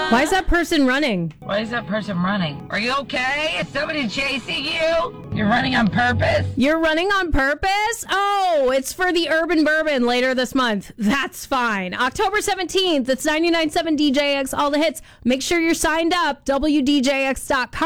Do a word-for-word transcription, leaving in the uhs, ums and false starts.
Why is that person running? Why is that person running? Are you okay? Is somebody chasing you? You're running on purpose? You're running on purpose? Oh, it's for the Urban Bourbon later this month. That's fine. October seventeenth, it's ninety-nine point seven D J X, all the hits. Make sure you're signed up, W D J X dot com.